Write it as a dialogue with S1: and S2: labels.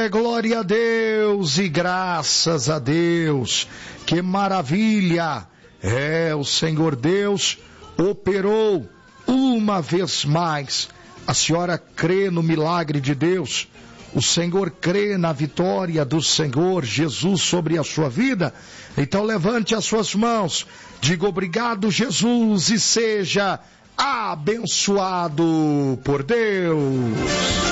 S1: glória a Deus e graças a Deus. Que maravilha! O Senhor Deus operou uma vez mais. A senhora crê no milagre de Deus? O Senhor crê na vitória do Senhor Jesus sobre a sua vida? Então levante as suas mãos, diga obrigado, Jesus, e seja abençoado por Deus.